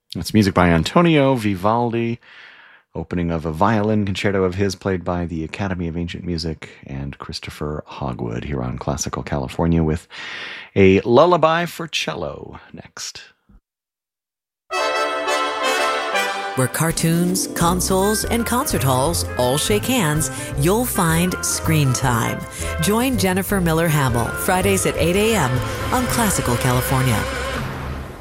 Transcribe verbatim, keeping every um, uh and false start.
It's music by Antonio Vivaldi, opening of a violin concerto of his played by the Academy of Ancient Music and Christopher Hogwood here on Classical California with a lullaby for cello next. Where cartoons, consoles, and concert halls all shake hands, you'll find Screen Time. Join Jennifer Miller Hamill Fridays at eight a.m. on Classical California.